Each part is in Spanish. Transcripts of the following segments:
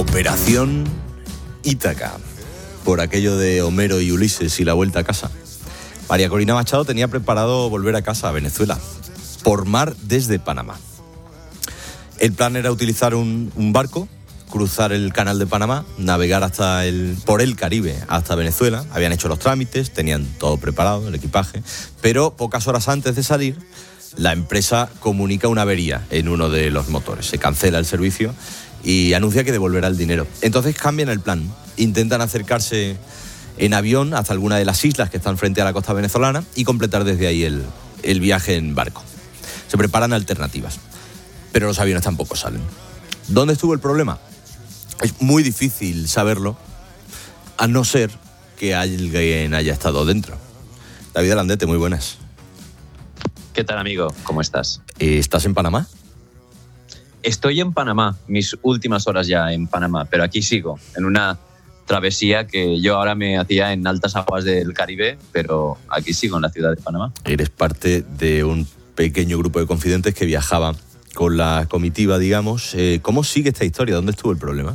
Operación Ítaca, por aquello de Homero y Ulises y la vuelta a casa. María Corina Machado tenía preparado volver a casa, a Venezuela, por mar desde Panamá. El plan era utilizar un barco, cruzar el canal de Panamá, navegar por el Caribe hasta Venezuela. Habían hecho los trámites, tenían todo preparado, el equipaje, pero pocas horas antes de salir, la empresa comunica una avería en uno de los motores. Se cancela el servicio y anuncia que devolverá el dinero. Entonces cambian el plan. Intentan acercarse en avión hasta alguna de las islas que están frente a la costa venezolana y completar desde ahí el viaje en barco. Se preparan alternativas, pero los aviones tampoco salen. ¿Dónde estuvo el problema? Es muy difícil saberlo, a no ser que alguien haya estado dentro. David Alandete, muy buenas. ¿Qué tal, amigo? ¿Cómo estás? ¿Estás en Panamá? Estoy en Panamá, mis últimas horas ya en Panamá, pero aquí sigo, en una travesía que yo ahora me hacía en altas aguas del Caribe, pero aquí sigo en la ciudad de Panamá. Eres parte de un pequeño grupo de confidentes que viajaba con la comitiva, digamos. ¿Cómo sigue esta historia? ¿Dónde estuvo el problema?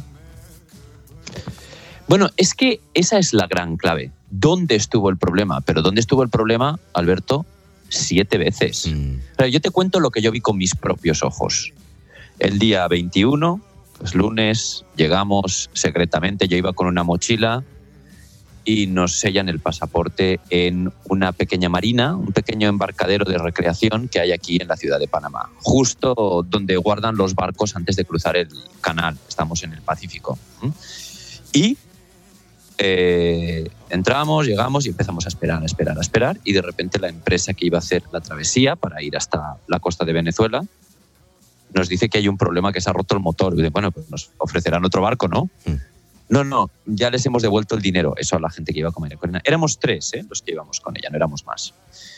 Bueno, es que esa es la gran clave. ¿Dónde estuvo el problema? Pero ¿dónde estuvo el problema, Alberto? 7 veces. Pero yo te cuento lo que yo vi con mis propios ojos. El día 21, pues lunes, llegamos secretamente, yo iba con una mochila y nos sellan el pasaporte en una pequeña marina, un pequeño embarcadero de recreación que hay aquí en la ciudad de Panamá, justo donde guardan los barcos antes de cruzar el canal. Estamos en el Pacífico. Y entramos, llegamos y empezamos a esperar, y de repente la empresa que iba a hacer la travesía para ir hasta la costa de Venezuela nos dice que hay un problema, que se ha roto el motor. Y dice, bueno, pues nos ofrecerán otro barco, ¿no? No, ya les hemos devuelto el dinero. Eso a la gente que iba con ella. Éramos 3 los que íbamos con ella, no éramos más.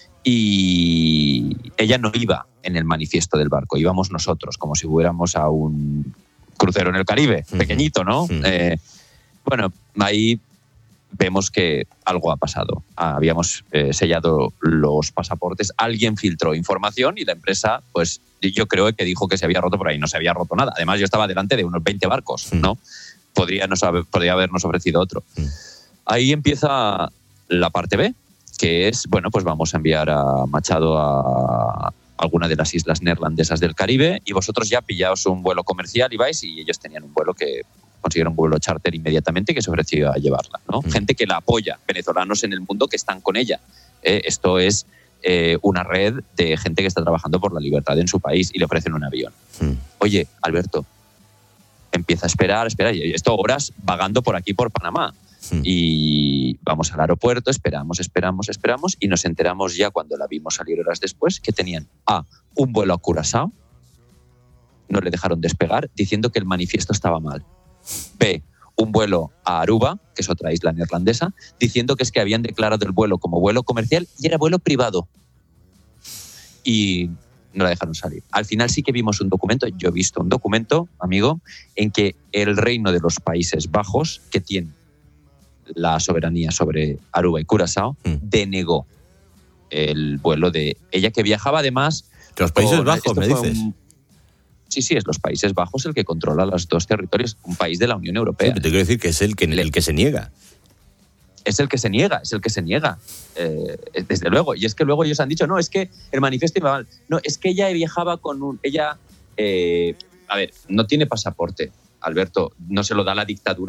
Y ella no iba en el manifiesto del barco, íbamos nosotros, como si fuéramos a un crucero en el Caribe, pequeñito, ¿no? Bueno, ahí vemos que algo ha pasado. Habíamos sellado los pasaportes, alguien filtró información y la empresa, pues yo creo que dijo que se había roto por ahí. No se había roto nada. Además, yo estaba delante de unos 20 barcos, ¿no? Podría habernos ofrecido otro. Ahí empieza la parte B, que es, bueno, pues vamos a enviar a Machado a alguna de las islas neerlandesas del Caribe y vosotros ya pillaos un vuelo comercial y vais, y ellos tenían un vuelo que consiguieron un vuelo charter inmediatamente que se ofreció a llevarla, ¿no? Gente que la apoya, venezolanos en el mundo que están con ella. Esto es una red de gente que está trabajando por la libertad en su país y le ofrecen un avión. Oye, Alberto, empieza a esperar, y esto horas vagando por aquí, por Panamá. Y vamos al aeropuerto, esperamos y nos enteramos ya cuando la vimos salir horas después que tenían un vuelo a Curazao, no le dejaron despegar diciendo que el manifiesto estaba mal. B, un vuelo a Aruba, que es otra isla neerlandesa, diciendo que es que habían declarado el vuelo como vuelo comercial y era vuelo privado. Y no la dejaron salir. Al final sí que vimos un documento, yo he visto un documento, amigo, en que el Reino de los Países Bajos, que tiene la soberanía sobre Aruba y Curazao, denegó el vuelo de ella, que viajaba además... Los Países Bajos, me dices. Sí, es los Países Bajos el que controla los 2 territorios, un país de la Unión Europea. Sí, pero te quiero decir que es el que se niega. Es el que se niega, desde luego. Y es que luego ellos han dicho, no, es que el manifiesto iba mal. No, es que ella viajaba con ella, no tiene pasaporte, Alberto, no se lo da la dictadura